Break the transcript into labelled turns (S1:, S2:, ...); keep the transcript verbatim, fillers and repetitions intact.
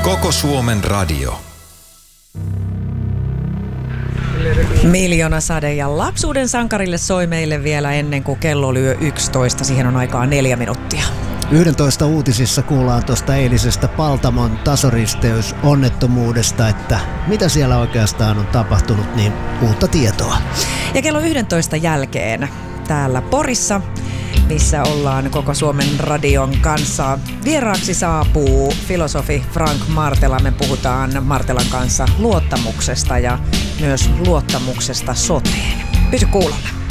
S1: Koko Suomen radio.
S2: Miljoona sade ja lapsuuden sankarille soi meille vielä ennen kuin kello lyö yksitoista. Siihen on aikaa neljä minuuttia.
S3: yksitoista uutisissa kuullaan tuosta eilisestä Paltamon tasoristeysonnettomuudesta, että mitä siellä oikeastaan on tapahtunut, niin uutta tietoa.
S2: Ja kello yksitoista jälkeen täällä Porissa, missä ollaan Koko Suomen radion kanssa. Vieraaksi saapuu filosofi Frank Martela. Me puhutaan Martelan kanssa luottamuksesta ja myös luottamuksesta soteen. Pysy kuulolla.